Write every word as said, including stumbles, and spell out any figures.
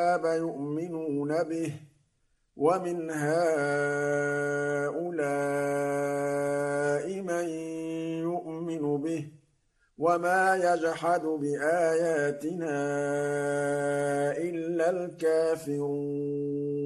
يؤمنون به ومن هؤلاء من يؤمن به وما يجحد بآياتنا إلا الكافرون